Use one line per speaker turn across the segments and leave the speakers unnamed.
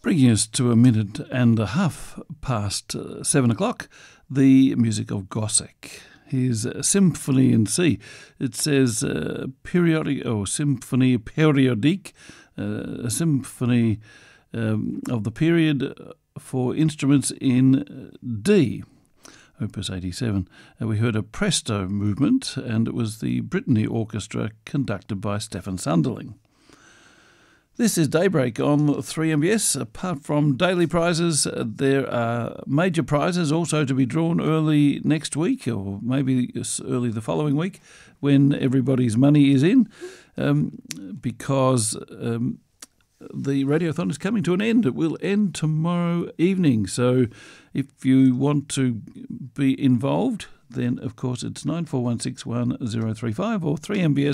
Bringing us to a minute and a half past 7 o'clock, the music of Gossec. His Symphony in C. It says Symphonie Periodique, a symphony of the period for instruments in D. Opus 87. We heard a Presto movement, and it was the Brittany Orchestra conducted by Stefan Sunderling. This is Daybreak on 3MBS. Apart from daily prizes, there are major prizes also to be drawn early next week, or maybe early the following week, when everybody's money is in, because the Radiothon is coming to an end. It will end tomorrow evening. So if you want to be involved, then of course it's 94161035 or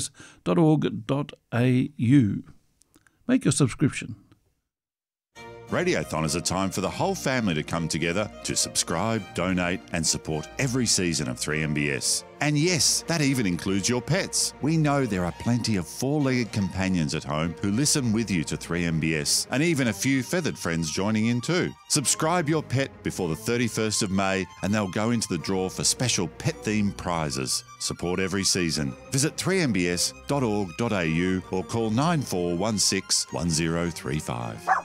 3mbs.org.au. Make your subscription.
Radiothon is a time for the whole family to come together to subscribe, donate and support every season of 3MBS. And yes, that even includes your pets. We know there are plenty of four-legged companions at home who listen with you to 3MBS, and even a few feathered friends joining in too. Subscribe your pet before the 31st of May and they'll go into the draw for special pet-themed prizes. Support every season. Visit 3mbs.org.au or call 9416 1035.